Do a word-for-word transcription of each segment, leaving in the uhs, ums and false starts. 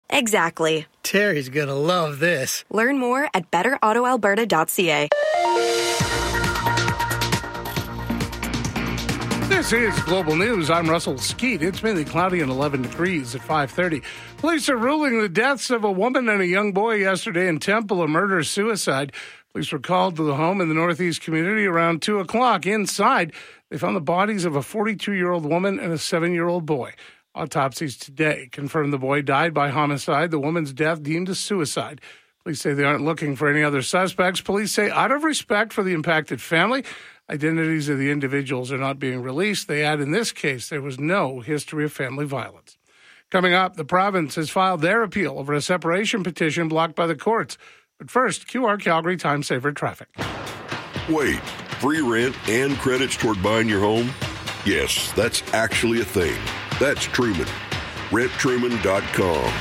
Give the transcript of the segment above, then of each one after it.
Exactly. Terry's gonna love this. Learn more at better auto alberta dot c a. This is Global News. I'm Russell Skeet. It's mainly cloudy and eleven degrees at five thirty. Police are ruling the deaths of a woman and a young boy yesterday in Temple a murder-suicide. Police were called to the home in the Northeast community around two o'clock. Inside, they found the bodies of a forty-two-year-old woman and a seven-year-old boy. Autopsies today confirmed the boy died by homicide, the woman's death deemed a suicide. Police say they aren't looking for any other suspects. Police say out of respect for the impacted family, identities of the individuals are not being released. They add in this case there was no history of family violence. Coming up, the province has filed their appeal over a separation petition blocked by the courts. But first, Q R Calgary Time Saver traffic. Wait, free rent and credits toward buying your home? Yes, that's actually a thing. That's Truman. rent truman dot com.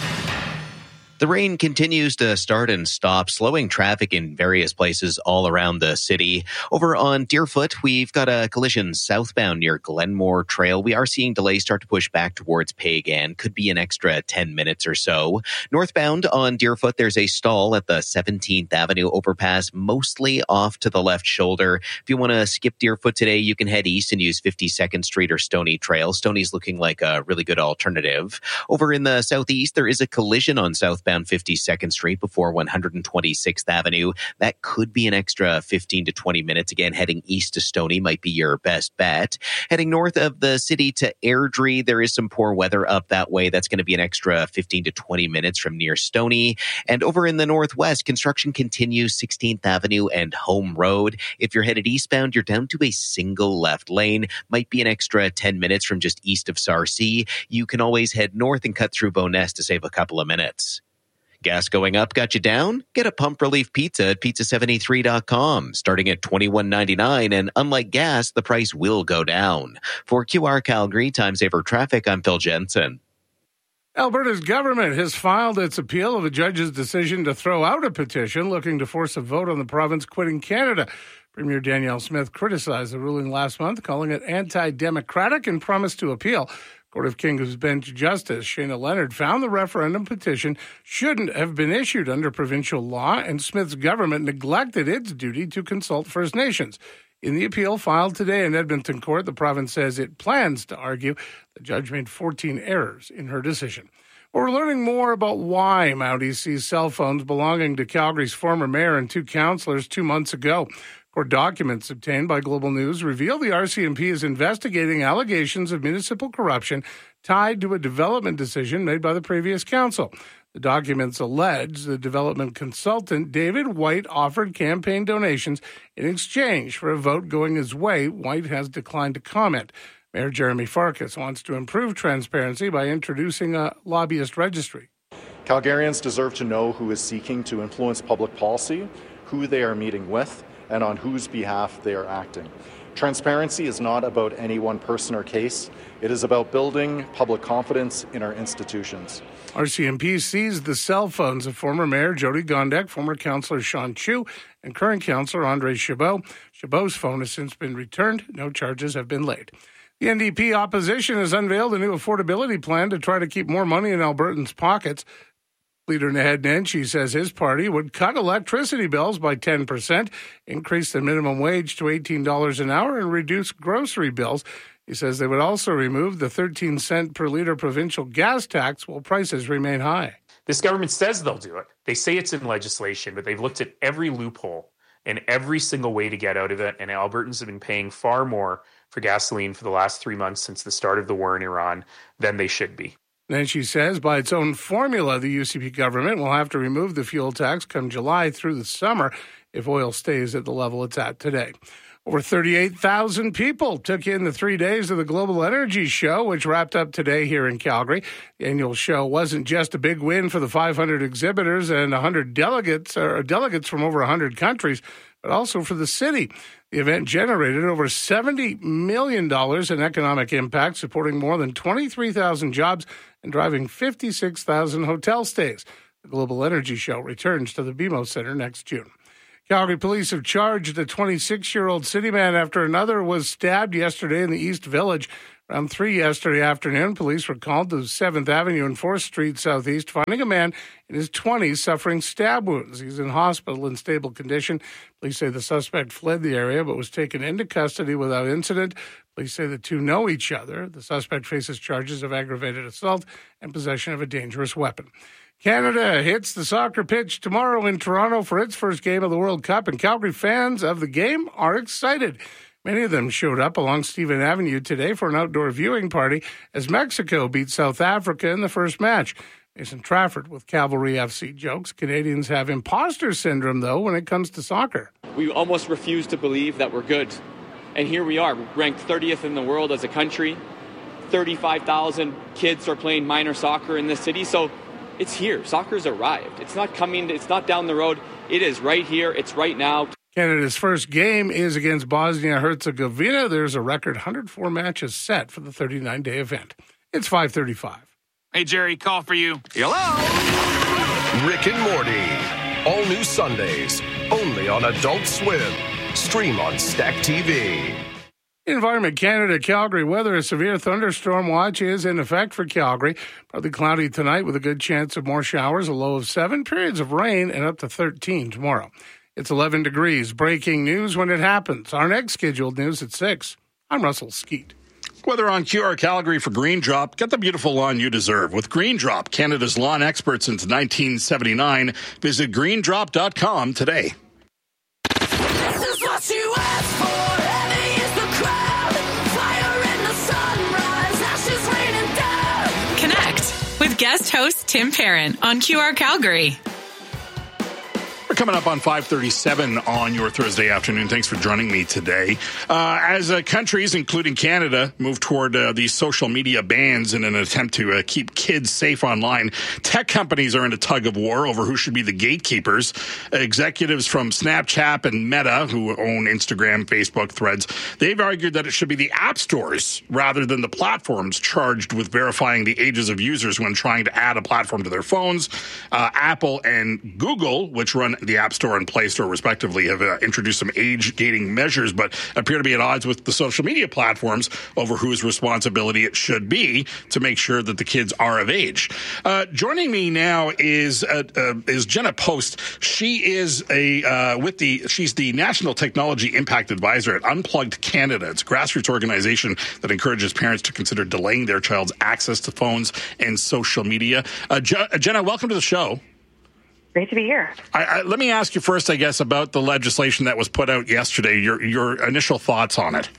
The rain continues to start and stop, slowing traffic in various places all around the city. Over on Deerfoot, we've got a collision southbound near Glenmore Trail. We are seeing delays start to push back towards Pagan. Could be an extra ten minutes or so. Northbound on Deerfoot, there's a stall at the seventeenth Avenue overpass, mostly off to the left shoulder. If you want to skip Deerfoot today, you can head east and use fifty-second Street or Stony Trail. Stony's looking like a really good alternative. Over in the southeast, there is a collision on south Bound fifty-second Street before one hundred twenty-sixth Avenue. That could be an extra fifteen to twenty minutes. Again, heading east to Stony might be your best bet. Heading north of the city to Airdrie, there is some poor weather up that way. That's going to be an extra fifteen to twenty minutes from near Stony. And over in the northwest, construction continues sixteenth Avenue and Home Road. If you're headed eastbound, you're down to a single left lane. Might be an extra ten minutes from just east of Sarcee. You can always head north and cut through Bowness to save a couple of minutes. Gas going up got you down? Get a pump relief pizza at pizza seventy-three dot com, starting at twenty-one ninety-nine, and unlike gas, the price will go down. For Q R Calgary Time Saver Traffic, I'm Phil Jensen. Alberta's government has filed its appeal of a judge's decision to throw out a petition looking to force a vote on the province quitting Canada. Premier Danielle Smith criticized the ruling last month, calling it anti-democratic and promised to appeal. Court of King's Bench Justice Shayna Leonard found the referendum petition shouldn't have been issued under provincial law, and Smith's government neglected its duty to consult First Nations. In the appeal filed today in Edmonton Court, the province says it plans to argue the judge made fourteen errors in her decision. We're learning more about why Mounties seized cell phones belonging to Calgary's former mayor and two councillors two months ago. Court documents obtained by Global News reveal the R C M P is investigating allegations of municipal corruption tied to a development decision made by the previous council. The documents allege the development consultant, David White, offered campaign donations in exchange for a vote going his way. White has declined to comment. Mayor Jeremy Farkas wants to improve transparency by introducing a lobbyist registry. Calgarians deserve to know who is seeking to influence public policy, who they are meeting with, and on whose behalf they are acting. Transparency is not about any one person or case. It is about building public confidence in our institutions. R C M P seized the cell phones of former Mayor Jody Gondek, former Councillor Sean Chu, and current Councillor Andre Chabot. Chabot's phone has since been returned. No charges have been laid. The N D P opposition has unveiled a new affordability plan to try to keep more money in Albertans' pockets. Leader Naheed Nenshi says his party would cut electricity bills by ten percent, increase the minimum wage to eighteen dollars an hour, and reduce grocery bills. He says they would also remove the thirteen cent per litre provincial gas tax while prices remain high. This government says they'll do it. They say it's in legislation, but they've looked at every loophole and every single way to get out of it, and Albertans have been paying far more for gasoline for the last three months since the start of the war in Iran than they should be. Then she says by its own formula, the U C P government will have to remove the fuel tax come July through the summer if oil stays at the level it's at today. Over thirty-eight thousand people took in the three days of the Global Energy Show, which wrapped up today here in Calgary. The annual show wasn't just a big win for the five hundred exhibitors and one hundred delegates, or delegates from over one hundred countries, but also for the city. The event generated over seventy million dollars in economic impact, supporting more than twenty-three thousand jobs and driving fifty-six thousand hotel stays. The Global Energy Show returns to the B M O Centre next June. Calgary police have charged a twenty-six-year-old city man after another was stabbed yesterday in the East Village. Around three yesterday afternoon, police were called to seventh Avenue and fourth Street Southeast, finding a man in his twenties suffering stab wounds. He's in hospital in stable condition. Police say the suspect fled the area but was taken into custody without incident. Police say the two know each other. The suspect faces charges of aggravated assault and possession of a dangerous weapon. Canada hits the soccer pitch tomorrow in Toronto for its first game of the World Cup, and Calgary fans of the game are excited. Many of them showed up along Stephen Avenue today for an outdoor viewing party as Mexico beat South Africa in the first match. Mason Trafford with Cavalry F C jokes. Canadians have imposter syndrome, though, when it comes to soccer. We almost refuse to believe that we're good. And here we are, ranked thirtieth in the world as a country. thirty-five thousand kids are playing minor soccer in this city. So it's here. Soccer's arrived. It's not coming. It's not down the road. It is right here. It's right now. Canada's first game is against Bosnia-Herzegovina. There's a record one hundred four matches set for the thirty-nine day event. It's five thirty-five. Hey, Jerry, call for you. Hello? Rick and Morty. All new Sundays. Only on Adult Swim. Stream on Stack T V. Environment Canada, Calgary weather. A severe thunderstorm watch is in effect for Calgary. Partly cloudy tonight with a good chance of more showers, a low of seven, periods of rain, and up to thirteen tomorrow. It's eleven degrees. Breaking news when it happens. Our next scheduled news at six. I'm Russell Skeet. Weather on Q R Calgary for Green Drop. Get the beautiful lawn you deserve with Green Drop, Canada's lawn expert since nineteen seventy-nine. Visit green drop dot com today. This is what you asked for. Heavy is the crowd. Fire in the sunrise. Ashes raining down. Connect with guest host Tim Parent on Q R Calgary. We're coming up on five thirty-seven on your Thursday afternoon. Thanks for joining me today. Uh, as uh, countries, including Canada, move toward uh, these social media bans in an attempt to uh, keep kids safe online, tech companies are in a tug of war over who should be the gatekeepers. Executives from Snapchat and Meta, who own Instagram, Facebook, Threads, they've argued that it should be the app stores rather than the platforms charged with verifying the ages of users when trying to add a platform to their phones. Uh, Apple and Google, which run the App Store and Play Store, respectively, have uh, introduced some age-gating measures, but appear to be at odds with the social media platforms over whose responsibility it should be to make sure that the kids are of age. Uh, joining me now is uh, uh, is Jenna Post. She is a uh, with the she's the National Technology Impact Advisor at Unplugged Canada. It's a grassroots organization that encourages parents to consider delaying their child's access to phones and social media. Uh, Je- Jenna, welcome to the show. Great to be here. I, I, let me ask you first, I guess, about the legislation that was put out yesterday, your your initial thoughts on it.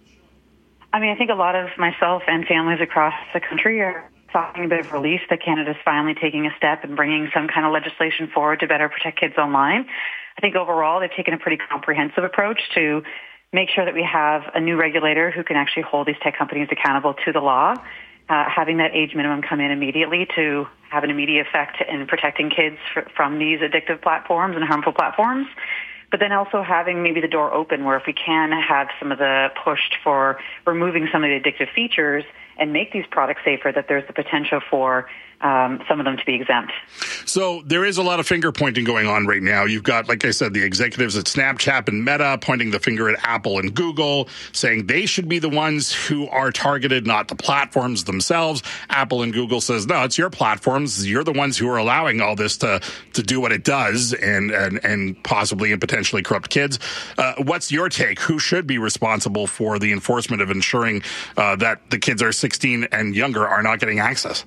I mean, I think a lot of myself and families across the country are talking a bit of relief that Canada's finally taking a step and bringing some kind of legislation forward to better protect kids online. I think overall they've taken a pretty comprehensive approach to make sure that we have a new regulator who can actually hold these tech companies accountable to the law. Uh, having that age minimum come in immediately to have an immediate effect in protecting kids fr- from these addictive platforms and harmful platforms. But then also having maybe the door open where if we can have some of the pushed for removing some of the addictive features and make these products safer, that there's the potential for um, some of them to be exempt. So there is a lot of finger pointing going on right now. You've got, like I said, the executives at Snapchat and Meta pointing the finger at Apple and Google, saying they should be the ones who are targeted, not the platforms themselves. Apple and Google says, no, it's your platforms. You're the ones who are allowing all this to, to do what it does and, and, and possibly and potentially corrupt kids. Uh, what's your take? Who should be responsible for the enforcement of ensuring uh, that the kids are sixteen and younger are not getting access?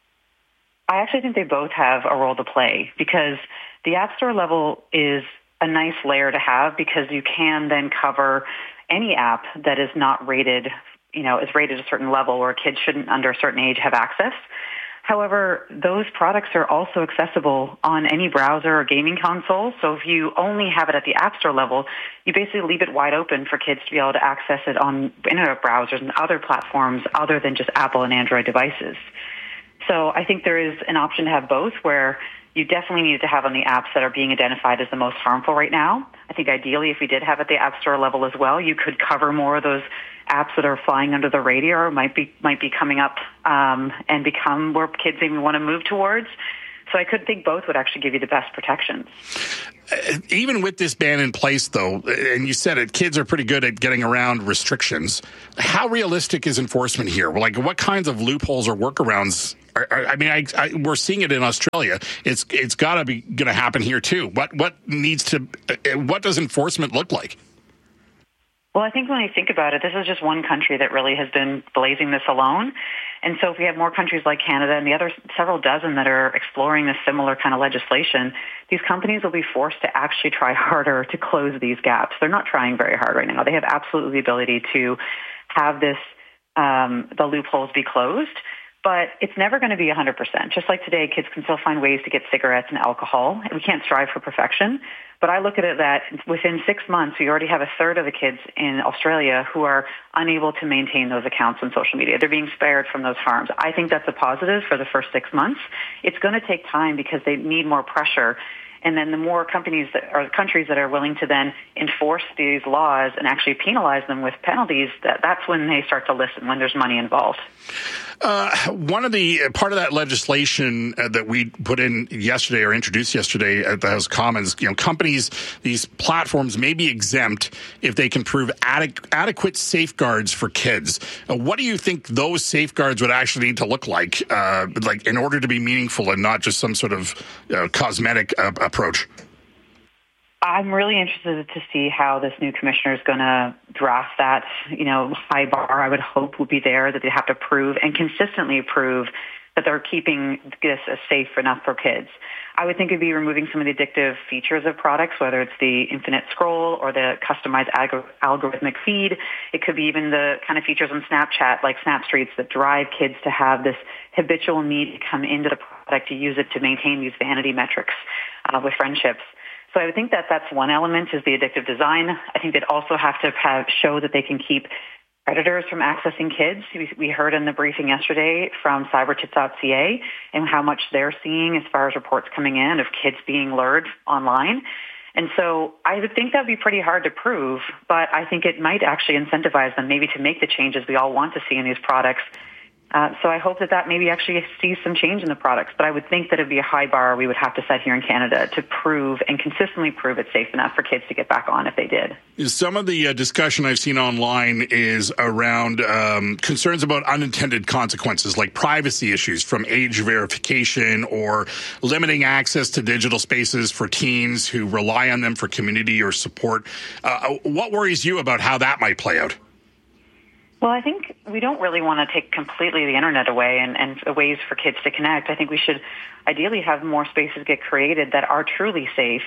I actually think they both have a role to play because the App Store level is a nice layer to have because you can then cover any app that is not rated, you know, is rated a certain level where kids shouldn't under a certain age have access. However, those products are also accessible on any browser or gaming console. So if you only have it at the App Store level, you basically leave it wide open for kids to be able to access it on internet browsers and other platforms other than just Apple and Android devices. So I think there is an option to have both where you definitely need to have on the apps that are being identified as the most harmful right now. I think ideally if we did have at the App Store level as well, you could cover more of those apps that are flying under the radar, might be might be coming up um, and become where kids even want to move towards. So I could think both would actually give you the best protections. even with this ban in place, though, and you said it, kids are pretty good at getting around restrictions. How realistic is enforcement here? Like, what kinds of loopholes or workarounds? Are, are, I mean, I, I, we're seeing it in Australia. It's it's got to be going to happen here too. What what needs to? What does enforcement look like? Well, I think when you think about it, this is just one country that really has been blazing this alone. And so if we have more countries like Canada and the other several dozen that are exploring this similar kind of legislation, these companies will be forced to actually try harder to close these gaps. They're not trying very hard right now. They have absolutely the ability to have this, um, the loopholes be closed. But it's never going to be one hundred percent. Just like today, kids can still find ways to get cigarettes and alcohol. We can't strive for perfection. But I look at it that within six months, we already have a third of the kids in Australia who are unable to maintain those accounts on social media. They're being spared from those harms. I think that's a positive for the first six months. It's going to take time because they need more pressure. And then the more companies that, or countries that are willing to then enforce these laws and actually penalize them with penalties, that, that's when they start to listen, when there's money involved. Uh, one of the part of that legislation uh, that we put in yesterday or introduced yesterday at the House of Commons, you know, companies, these platforms may be exempt if they can prove adequ- adequate safeguards for kids. Uh, what do you think those safeguards would actually need to look like, uh, like in order to be meaningful and not just some sort of uh, cosmetic uh, approach? I'm really interested to see how this new commissioner is going to draft that. You know, high bar, I would hope, would be there, that they have to prove and consistently prove that they're keeping this as safe enough for kids. I would think it'd be removing some of the addictive features of products, whether it's the infinite scroll or the customized alg- algorithmic feed. It could be even the kind of features on Snapchat, like Snapstreaks, that drive kids to have this habitual need to come into the product to use it to maintain these vanity metrics uh, with friendships. So I would think that that's one element, is the addictive design. I think they'd also have to have show that they can keep predators from accessing kids. We, we heard in the briefing yesterday from cybertip dot c a and how much they're seeing as far as reports coming in of kids being lured online. And so I would think that would be pretty hard to prove, but I think it might actually incentivize them maybe to make the changes we all want to see in these products. Uh, so I hope that that maybe actually sees some change in the products. But I would think that it would be a high bar we would have to set here in Canada to prove and consistently prove it's safe enough for kids to get back on if they did. Some of the uh, discussion I've seen online is around um, concerns about unintended consequences, like privacy issues from age verification or limiting access to digital spaces for teens who rely on them for community or support. Uh, what worries you about how that might play out? Well, I think we don't really want to take completely the internet away and, and ways for kids to connect. I think we should ideally have more spaces get created that are truly safe,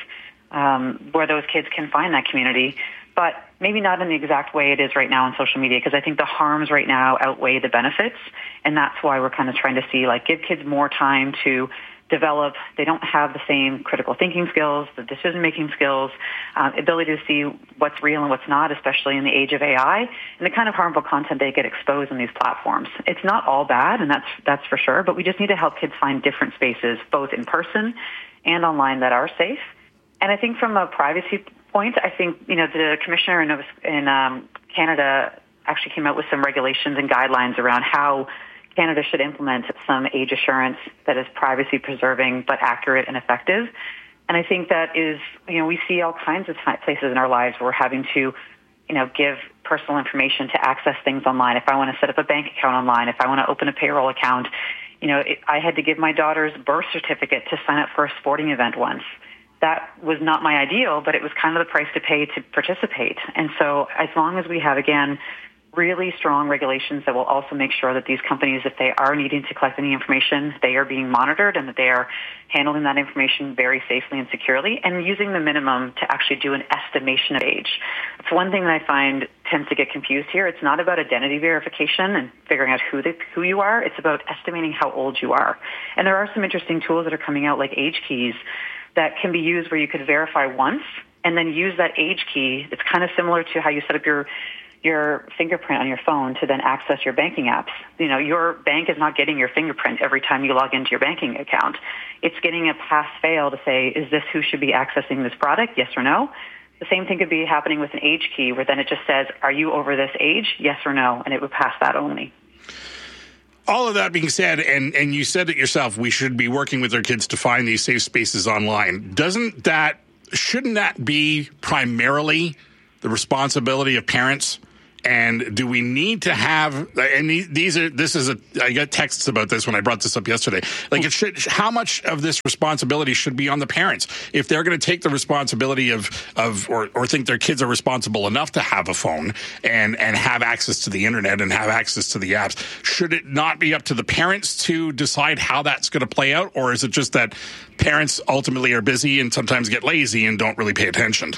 um, where those kids can find that community, but maybe not in the exact way it is right now on social media, because I think the harms right now outweigh the benefits, and that's why we're kind of trying to see, like, give kids more time to develop. They don't have the same critical thinking skills, the decision-making skills, uh, ability to see what's real and what's not, especially in the age of A I, and the kind of harmful content they get exposed on these platforms. It's not all bad, and that's that's for sure, but we just need to help kids find different spaces, both in person and online, that are safe. And I think from a privacy point, I think, you know, the commissioner in, in um, Canada actually came out with some regulations and guidelines around how Canada should implement some age assurance that is privacy preserving but accurate and effective. And I think that is, you know, we see all kinds of t- places in our lives where we're having to, you know, give personal information to access things online. If I want to set up a bank account online, if I want to open a payroll account, you know, it, I had to give my daughter's birth certificate to sign up for a sporting event once. That was not my ideal, but it was kind of the price to pay to participate. And so as long as we have, again, really strong regulations that will also make sure that these companies, if they are needing to collect any information, they are being monitored and that they are handling that information very safely and securely, and using the minimum to actually do an estimation of age. It's one thing that I find tends to get confused here. It's not about identity verification and figuring out who the, who you are. It's about estimating how old you are. And there are some interesting tools that are coming out, like age keys, that can be used where you could verify once and then use that age key. It's kind of similar to how you set up your your fingerprint on your phone to then access your banking apps. You know, your bank is not getting your fingerprint every time you log into your banking account. It's getting a pass-fail to say, is this who should be accessing this product, yes or no? The same thing could be happening with an age key, where then it just says, are you over this age, yes or no? And it would pass that only. All of that being said, and, and you said it yourself, we should be working with our kids to find these safe spaces online. Doesn't that shouldn't that be primarily the responsibility of parents? And do we need to have, and these are, this is a, I got texts about this when I brought this up yesterday. Like, it should, how much of this responsibility should be on the parents? If they're going to take the responsibility of, of, or, or think their kids are responsible enough to have a phone and, and have access to the internet and have access to the apps, should it not be up to the parents to decide how that's going to play out? Or is it just that parents ultimately are busy and sometimes get lazy and don't really pay attention?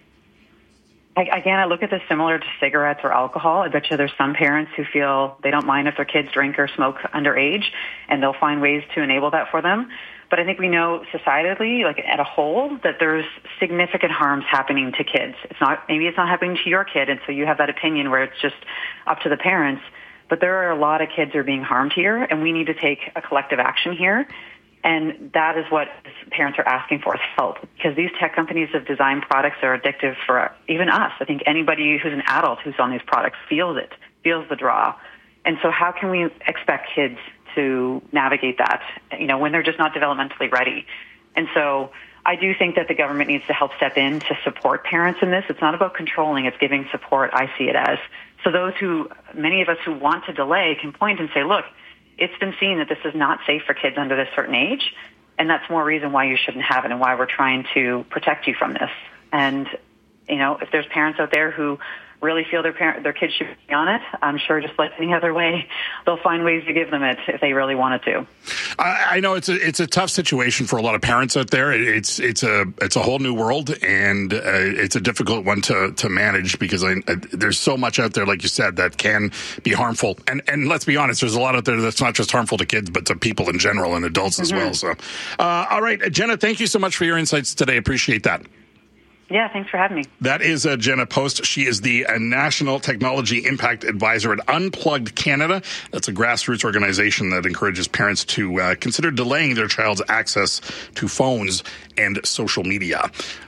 I, again, I look at this similar to cigarettes or alcohol. I bet you there's some parents who feel they don't mind if their kids drink or smoke underage, and they'll find ways to enable that for them. But I think we know societally, like at a whole, that there's significant harms happening to kids. It's not, maybe it's not happening to your kid, and so you have that opinion where it's just up to the parents. But there are a lot of kids who are being harmed here, and we need to take a collective action here. And that is what parents are asking for, is help, because these tech companies have designed products that are addictive for even us. I think anybody who's an adult who's on these products feels it, feels the draw. And so how can we expect kids to navigate that, you know, when they're just not developmentally ready? And so I do think that the government needs to help step in to support parents in this. It's not about controlling, it's giving support, I see it as. So those who, many of us who want to delay can point and say, look, it's been seen that this is not safe for kids under this certain age, and that's more reason why you shouldn't have it and why we're trying to protect you from this. And, you know, if there's parents out there who really feel their parent, their kids should be on it, I'm sure just like any other way, they'll find ways to give them it if they really wanted to. I, I know it's a it's a tough situation for a lot of parents out there. It's it's a it's a whole new world, and uh, it's a difficult one to to manage because I, I, there's so much out there, like you said, that can be harmful. And and let's be honest, there's a lot out there that's not just harmful to kids, but to people in general and adults mm-hmm. as well. So, uh, all right, Jenna, thank you so much for your insights today. Appreciate that. Yeah, thanks for having me. That is uh, Jenna Post. She is the uh, National Technology Impact Advisor at Unplugged Canada. That's a grassroots organization that encourages parents to uh, consider delaying their child's access to phones and social media.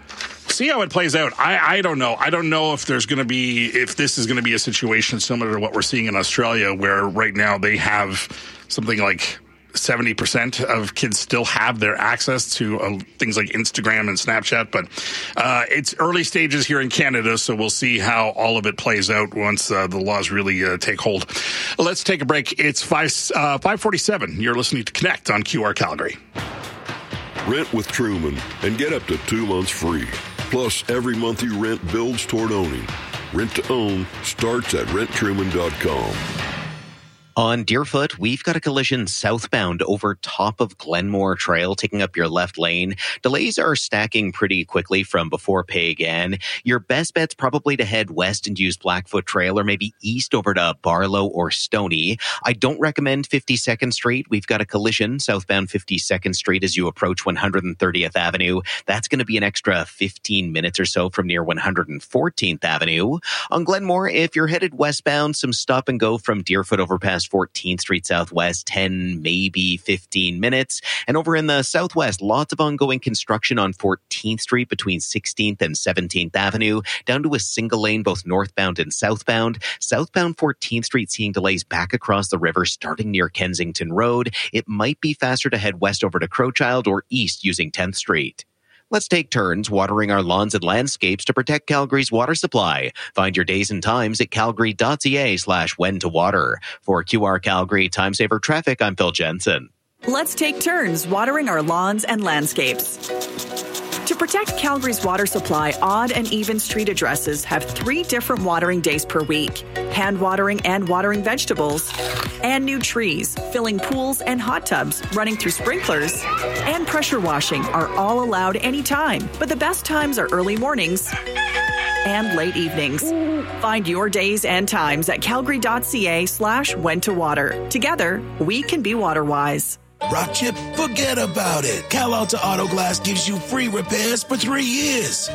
See how it plays out. I, I don't know. I don't know if there's going to be, if this is going to be a situation similar to what we're seeing in Australia, where right now they have something like seventy percent of kids still have their access to uh, things like Instagram and Snapchat, but uh, it's early stages here in Canada, so we'll see how all of it plays out once uh, the laws really uh, take hold. Let's take a break. It's five uh, five forty-seven. You're listening to Connect on Q R Calgary. Rent with Truman and get up to two months free. Plus, every month you rent builds toward owning. Rent to own starts at rent truman dot com. On Deerfoot, we've got a collision southbound over top of Glenmore Trail, taking up your left lane. Delays are stacking pretty quickly from before pay again. Your best bet's probably to head west and use Blackfoot Trail, or maybe east over to Barlow or Stoney. I don't recommend fifty-second Street. We've got a collision southbound fifty-second Street as you approach one hundred thirtieth Avenue. That's going to be an extra fifteen minutes or so from near one hundred fourteenth Avenue. On Glenmore, if you're headed westbound, some stop and go from Deerfoot over past fourteenth Street Southwest, ten, maybe fifteen minutes. And over in the southwest, lots of ongoing construction on fourteenth Street between sixteenth and seventeenth Avenue, down to a single lane both northbound and southbound. Southbound fourteenth Street seeing delays back across the river starting near Kensington Road. It might be faster to head west over to Crowchild or east using tenth Street. Let's take turns watering our lawns and landscapes to protect Calgary's water supply. Find your days and times at calgary.ca slash when to water. For Q R Calgary Time Saver Traffic, I'm Phil Jensen. Let's take turns watering our lawns and landscapes. To protect Calgary's water supply, odd and even street addresses have three different watering days per week. Hand watering and watering vegetables, and new trees, filling pools and hot tubs, running through sprinklers, and pressure washing are all allowed anytime. But the best times are early mornings and late evenings. Find your days and times at calgary.ca slash when to water. Together, we can be water wise. Rock chip, forget about it. Cal Alta Auto Glass gives you free repairs for three years.